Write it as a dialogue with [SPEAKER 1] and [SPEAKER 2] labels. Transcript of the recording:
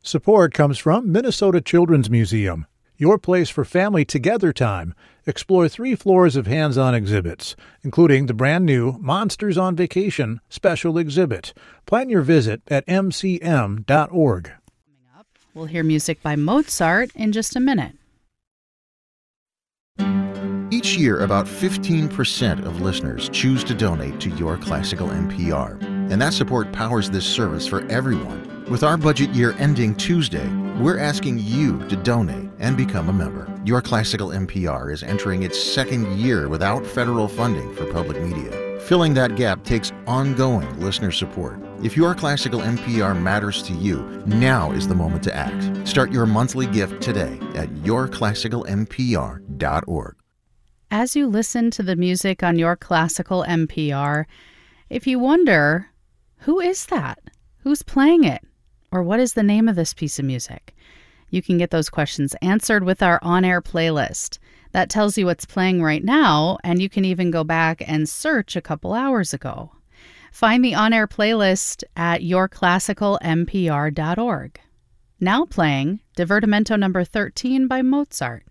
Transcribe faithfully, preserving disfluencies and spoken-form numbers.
[SPEAKER 1] Support comes from Minnesota Children's Museum, your place for family together time. Explore three floors of hands-on exhibits, including the brand-new Monsters on Vacation special exhibit. Plan your visit at m c m dot org.
[SPEAKER 2] Coming up, we'll hear music by Mozart in just a minute.
[SPEAKER 3] Each year, about fifteen percent of listeners choose to donate to Your Classical N P R, and that support powers this service for everyone. With our budget year ending Tuesday, we're asking you to donate and become a member. Your Classical N P R is entering its second year without federal funding for public media. Filling that gap takes ongoing listener support. If Your Classical N P R matters to you, now is the moment to act. Start your monthly gift today at your classical n p r dot org.
[SPEAKER 2] As you listen to the music on Your Classical N P R, if you wonder, who is that? Who's playing it? Or what is the name of this piece of music? You can get those questions answered with our on-air playlist. That tells you what's playing right now, and you can even go back and search a couple hours ago. Find the on-air playlist at your classical n p r dot org. Now playing Divertimento number thirteen by Mozart.